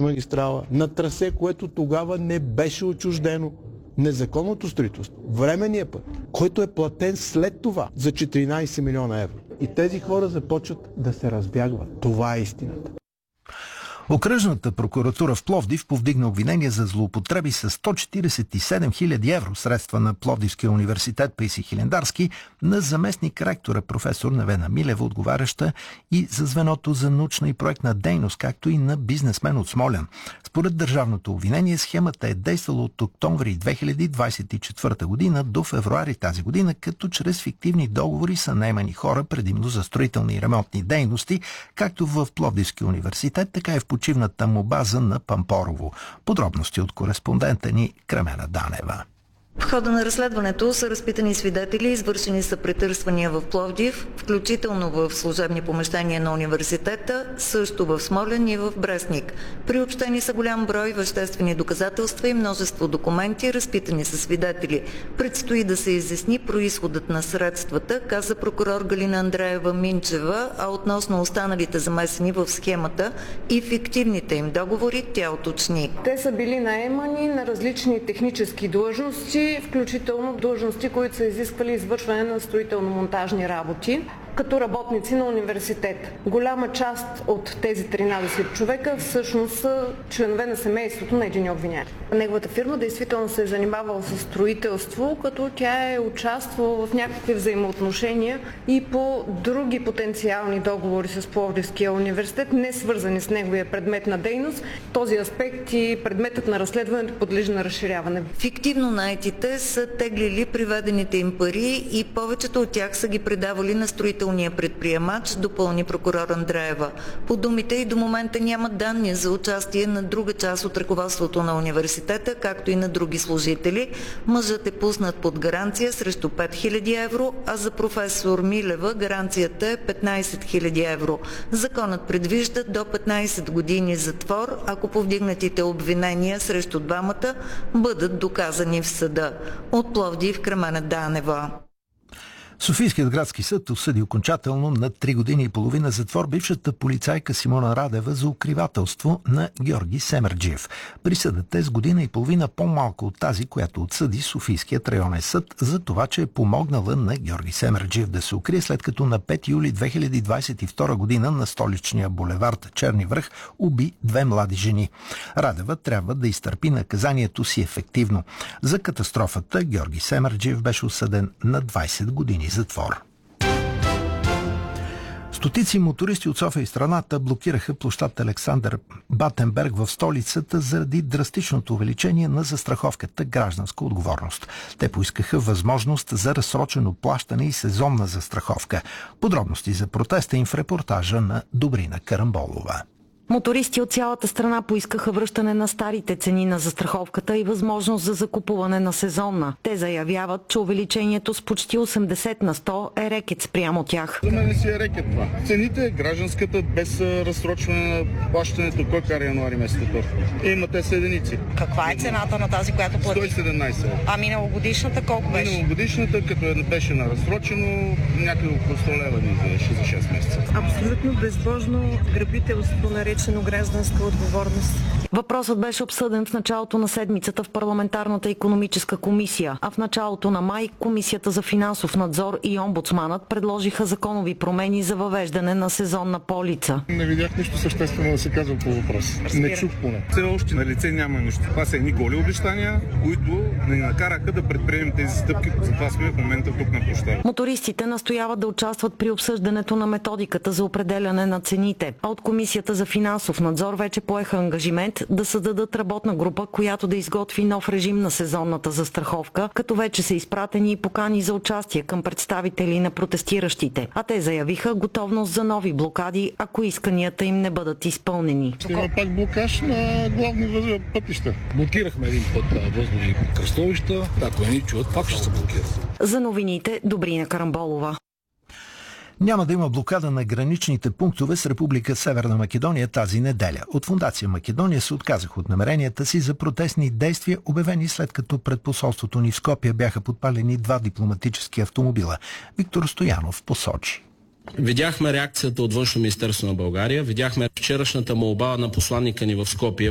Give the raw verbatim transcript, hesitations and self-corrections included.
магистрала на трасе, което тогава не беше отчуждено. Незаконното строителство, временния път, който е платен след това за четиринайсет милиона евро. И тези хора започват да се разбягват. Това е истината. Окръжната прокуратура в Пловдив повдигна обвинение за злоупотреби с сто четирийсет и седем хиляди евро средства на Пловдивския университет Паисий Хилендарски на заместник ректора професор Невена Милева, отговаряща и за звеното за научна и проектна дейност, както и на бизнесмен от Смолян. Според държавното обвинение, схемата е действала от октомври две хиляди двайсет и четвърта година до февруари тази година, като чрез фиктивни договори са наемани хора предимно за строителни и ремонтни дейности, както в Пловдивския университет, така и в почивната му база на Пампорово. Подробности от кореспондента ни Кремена Данева. В хода на разследването са разпитани свидетели, извършени са претърсвания в Пловдив, включително в служебни помещения на университета, също в Смолян и в Брестник. Приобщени са голям брой веществени доказателства и множество документи, разпитани са свидетели. Предстои да се изясни произходът на средствата, каза прокурор Галина Андреева Минчева, а относно останалите замесени в схемата и фиктивните им договори, тя уточни. Те са били наемани на различни технически длъжности, включително длъжности, които са изисквали извършване на строително-монтажни работи, като работници на университет. Голяма част от тези тринайсет човека всъщност са членове на семейството на един обвиняем. Неговата фирма действително се е занимавала с строителство, като тя е участвала в някакви взаимоотношения и по други потенциални договори с Пловдивския университет, не свързани с неговия предмет на дейност. Този аспект и предметът на разследването подлежи на разширяване. Фиктивно наетите са теглили приведените им пари и повечето от тях са ги предавали на строителство предприемач, допълни прокурор Андреева. По думите и до момента няма данни за участие на друга част от ръководството на университета, както и на други служители. Мъжът е пуснат под гаранция срещу пет хиляди евро, а за професор Милева гаранцията е петнайсет хиляди евро. Законът предвижда до петнайсет години затвор, ако повдигнатите обвинения срещу двамата бъдат доказани в съда. От Пловдив, Кремена Данева. Софийският градски съд осъди окончателно на три години и половина затвор бившата полицайка Симона Радева за укривателство на Георги Семерджиев. Присъдата е с година и половина по-малко от тази, която отсъди Софийският районен съд за това, че е помогнала на Георги Семерджиев да се укрие, след като на пети юли две хиляди двайсет и втора година на столичния булевард Черни връх уби две млади жени. Радева трябва да изтърпи наказанието си ефективно. За катастрофата Георги Семерджиев беше осъден на двайсет години затвор. Стотици мотористи от София и страната блокираха площад Александър Батенберг в столицата заради драстичното увеличение на застраховката гражданска отговорност. Те поискаха възможност за разсрочено плащане и сезонна застраховка. Подробности за протеста им в репортажа на Добрина Карамболова. Мотористи от цялата страна поискаха връщане на старите цени на застраховката и възможност за закупуване на сезонна. Те заявяват, че увеличението с почти осемдесет на сто е рекет спрямо тях. За мен си е рекет това. Цените, гражданската, без разсрочване на плащането, кой кара януари месец точно. Има те са единици. Каква е цената на тази, която плати? сто и седемнайсет. А миналогодишната колко беше? Миналогодишната, като беше на разсрочено, някъде около сто лева ни излезеше за шест месеца. Абсолютно безбожно грабителство на наречено гражданска отговорност. Въпросът беше обсъден в началото на седмицата в парламентарната икономическа комисия, а в началото на май Комисията за финансов надзор и омбудсманът предложиха законови промени за въвеждане на сезонна полица. Не видях нищо съществено да се казва по въпрос. Не чух поне. Все още на лице няма нищо. Това са едни голи обещания, които ни накараха да предприемем тези стъпки. Затова сме в момента тук на площада. Мотористите настояват да участват при обсъждането на методиката за определяне на цените, а от Комисията за финансов надзор вече поеха ангажимент да създадат работна група, която да изготви нов режим на сезонната застраховка, като вече са изпратени и покани за участие към представители на протестиращите. А те заявиха готовност за нови блокади, ако исканията им не бъдат изпълнени. Ще има пак блокаж на главни пътища. Блокирахме един път възможни кръстовища. Ако не ни чуват, пак ще се блокират. За новините Добрина Карамболова. Няма да има блокада на граничните пунктове с Република Северна Македония тази неделя. От Фондация Македония се отказаха от намеренията си за протестни действия, обявени след като пред посолството ни в Скопие бяха подпалени два дипломатически автомобила. Виктор Стоянов посочи. Видяхме реакцията от Външно министерство на България, видяхме вчерашната молба на посланника ни в Скопие